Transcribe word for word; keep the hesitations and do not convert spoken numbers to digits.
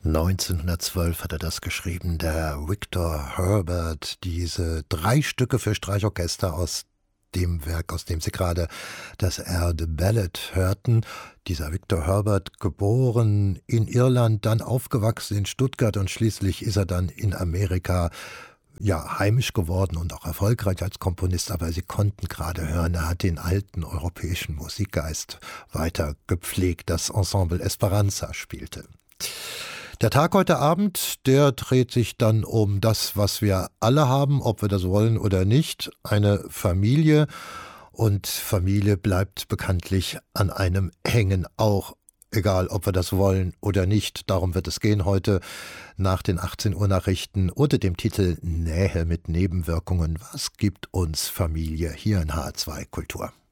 neunzehnhundertzwölf hat er das geschrieben, der Victor Herbert, diese drei Stücke für Streichorchester aus dem Werk, aus dem Sie gerade das Air de Ballad hörten. Dieser Victor Herbert, geboren in Irland, dann aufgewachsen in Stuttgart und schließlich ist er dann in Amerika ja, heimisch geworden und auch erfolgreich als Komponist, aber Sie konnten gerade hören, er hat den alten europäischen Musikgeist weiter gepflegt, das Ensemble Esperanza spielte. Der Tag heute Abend, der dreht sich dann um das, was wir alle haben, ob wir das wollen oder nicht, eine Familie. Und Familie bleibt bekanntlich an einem hängen, auch egal, ob wir das wollen oder nicht. Darum wird es gehen heute nach den achtzehn Uhr Nachrichten unter dem Titel Nähe mit Nebenwirkungen. Was gibt uns Familie hier in H R zwei Kultur?